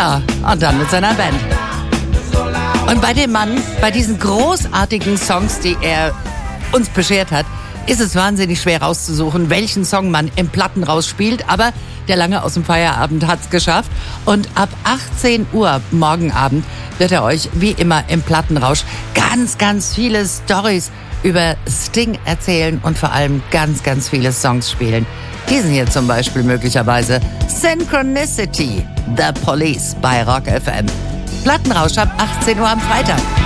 Ja, und dann mit seiner Band. Und bei dem Mann, bei diesen großartigen Songs, die er uns beschert hat, ist es wahnsinnig schwer rauszusuchen, welchen Song man im Plattenrausch spielt. Aber der Lange aus dem Feierabend hat's geschafft. Und ab 18 Uhr morgen Abend wird er euch wie immer im Plattenrausch ganz, ganz viele Storys über Sting erzählen und vor allem ganz, ganz viele Songs spielen. Diesen hier zum Beispiel möglicherweise Synchronicity, The Police bei Rock FM. Plattenrausch ab 18 Uhr am Freitag.